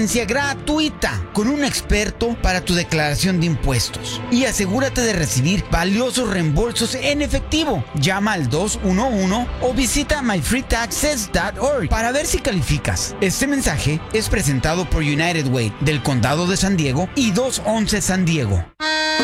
gratuita con un experto para tu declaración de impuestos. Y asegúrate de recibir valiosos reembolsos en efectivo. Llama al 211 o visita myfreetaxes.org para ver si calificas. Este mensaje es presentado por United Way del Condado de San Diego y 211 San Diego.